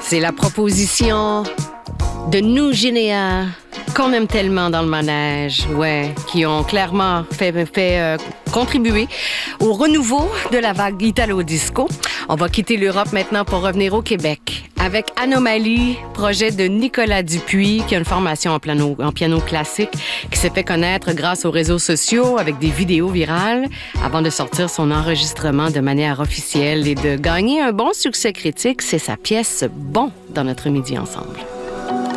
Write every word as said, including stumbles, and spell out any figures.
C'est la proposition de nous Généa, qu'on aime tellement dans le manège, ouais, qui ont clairement fait, fait euh, contribuer au renouveau de la vague Italo-Disco. On va quitter l'Europe maintenant pour revenir au Québec avec Anomalie, projet de Nicolas Dupuis, qui a une formation en piano, en piano classique, qui s'est fait connaître grâce aux réseaux sociaux avec des vidéos virales avant de sortir son enregistrement de manière officielle et de gagner un bon succès critique. C'est sa pièce Bon dans notre Midi ensemble.